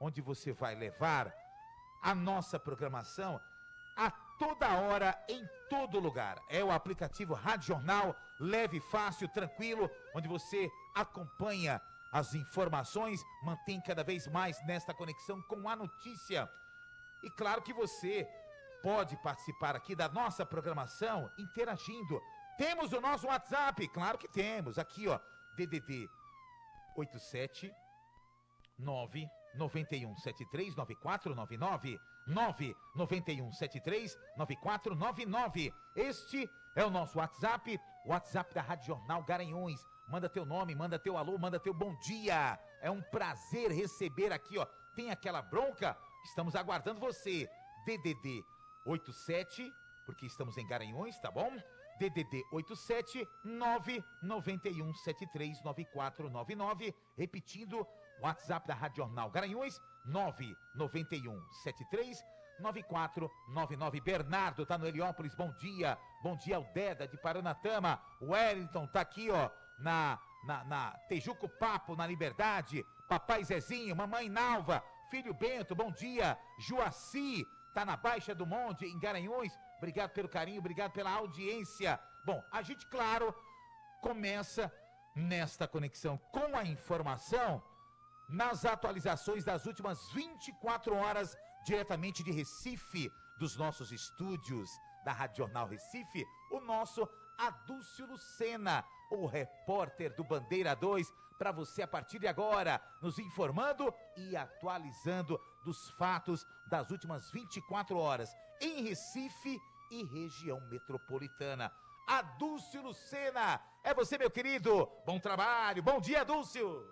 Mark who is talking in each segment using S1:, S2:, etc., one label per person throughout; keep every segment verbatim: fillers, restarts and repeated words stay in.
S1: onde você vai levar a nossa programação a toda hora, em todo lugar. É o aplicativo Rádio Jornal, leve, fácil, tranquilo, onde você acompanha as informações, mantém cada vez mais nesta conexão com a notícia. E claro que você pode participar aqui da nossa programação interagindo. Temos o nosso WhatsApp, claro que temos, aqui ó, D D D oito sete nove nove um sete três nove quatro nove nove, nove nove um sete três nove quatro nove nove. Este é o nosso WhatsApp, WhatsApp da Rádio Jornal Garanhuns. Manda teu nome, manda teu alô, manda teu bom dia. É um prazer receber aqui, ó. Tem aquela bronca? Estamos aguardando você. D D D oito sete, porque estamos em Garanhuns, tá bom? D D D oito sete nove nove um sete três nove quatro nove nove. Repetindo, WhatsApp da Rádio Jornal Garanhuns, nove nove um sete três nove quatro nove nove. Bernardo tá no Heliópolis, bom dia. Bom dia ao Deda de Paranatama. O Wellington tá aqui, ó, na, na, na Tejuco Papo, na Liberdade. Papai Zezinho, mamãe Nalva, filho Bento, bom dia. Joaci tá na Baixa do Monte, em Garanhuns. Obrigado pelo carinho, obrigado pela audiência. Bom, a gente, claro, começa nesta conexão com a informação nas atualizações das últimas vinte e quatro horas, diretamente de Recife, dos nossos estúdios da Rádio Jornal Recife, o nosso Adúcio Lucena, o repórter do Bandeira dois, para você a partir de agora, nos informando e atualizando dos fatos das últimas vinte e quatro horas em Recife e região metropolitana. Adúcio Lucena, é você, meu querido. Bom trabalho, bom dia, Adúcio.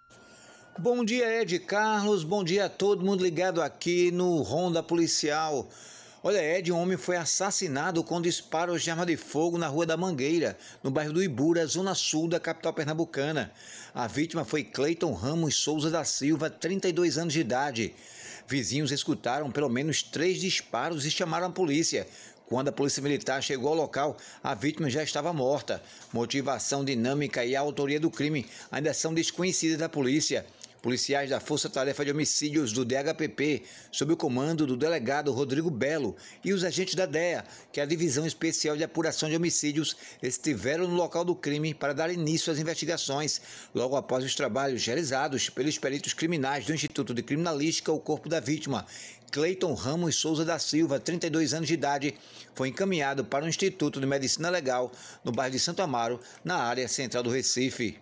S2: Bom dia, Ed Carlos, bom dia a todo mundo ligado aqui no Ronda Policial. Olha, Ed, um homem foi assassinado com disparos de arma de fogo na Rua da Mangueira, no bairro do Ibura, zona sul da capital pernambucana. A vítima foi Cleiton Ramos Souza da Silva, trinta e dois anos de idade. Vizinhos escutaram pelo menos três disparos e chamaram a polícia. Quando a polícia militar chegou ao local, a vítima já estava morta. Motivação, dinâmica e a autoria do crime ainda são desconhecidas da polícia. Policiais da Força Tarefa de Homicídios do D H P P, sob o comando do delegado Rodrigo Belo, e os agentes da D E A, que é a Divisão Especial de Apuração de Homicídios, estiveram no local do crime para dar início às investigações, logo após os trabalhos realizados pelos peritos criminais do Instituto de Criminalística. O corpo da vítima, Cleiton Ramos Souza da Silva, trinta e dois anos de idade, foi encaminhado para o Instituto de Medicina Legal, no bairro de Santo Amaro, na área central do Recife.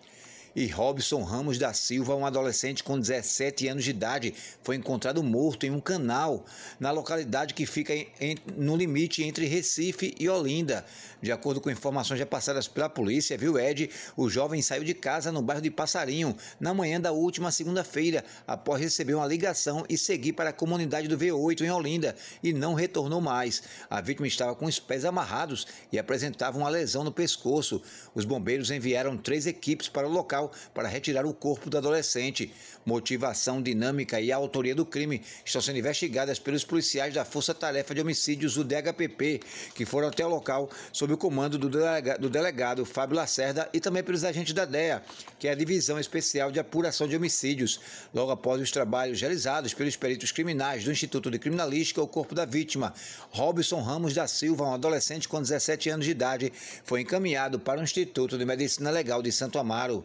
S2: E Robson Ramos da Silva, um adolescente com dezessete anos de idade, foi encontrado morto em um canal na localidade que fica em, em, no limite entre Recife e Olinda. De acordo com informações já passadas pela polícia, viu, Ed, o jovem saiu de casa no bairro de Passarinho na manhã da última segunda-feira, após receber uma ligação e seguir para a comunidade do V oito em Olinda, e não retornou mais. A vítima estava com os pés amarrados e apresentava uma lesão no pescoço. Os bombeiros enviaram três equipes para o local para retirar o corpo do adolescente. Motivação, dinâmica e a autoria do crime estão sendo investigadas pelos policiais da Força Tarefa de Homicídios do D H P P, que foram até o local sob o comando do delegado, do delegado Fábio Lacerda, e também pelos agentes da D E A, que é a Divisão Especial de Apuração de Homicídios. Logo após os trabalhos realizados pelos peritos criminais do Instituto de Criminalística, o corpo da vítima, Robson Ramos da Silva, um adolescente com dezessete anos de idade, foi encaminhado para o Instituto de Medicina Legal de Santo Amaro.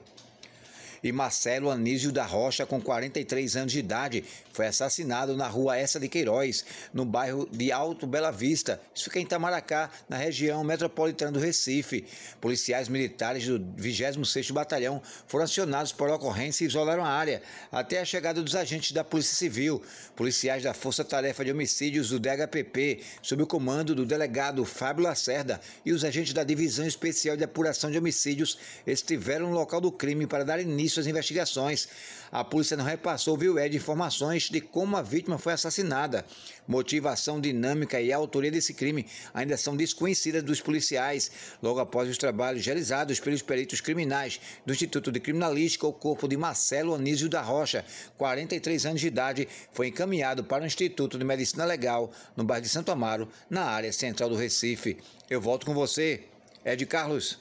S2: E Marcelo Anísio da Rocha, com quarenta e três anos de idade, foi assassinado na rua Essa de Queiroz, no bairro de Alto Bela Vista. Isso fica em Itamaracá, na região metropolitana do Recife. Policiais militares do vigésimo sexto Batalhão foram acionados por ocorrência e isolaram a área, até a chegada dos agentes da Polícia Civil. Policiais da Força Tarefa de Homicídios do D H P P, sob o comando do delegado Fábio Lacerda, e os agentes da Divisão Especial de Apuração de Homicídios estiveram no local do crime para dar início às investigações. A polícia não repassou, viu, Ed, informações de como a vítima foi assassinada. Motivação, dinâmica e a autoria desse crime ainda são desconhecidas dos policiais. Logo após os trabalhos realizados pelos peritos criminais do Instituto de Criminalística, o corpo de Marcelo Anísio da Rocha, quarenta e três anos de idade, foi encaminhado para o Instituto de Medicina Legal, no bairro de Santo Amaro, na área central do Recife. Eu volto com você, Ed Carlos.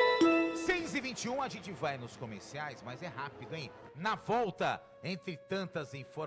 S1: seis e vinte e um, a gente vai nos comerciais, mas é rápido, hein? Na volta, entre tantas informações,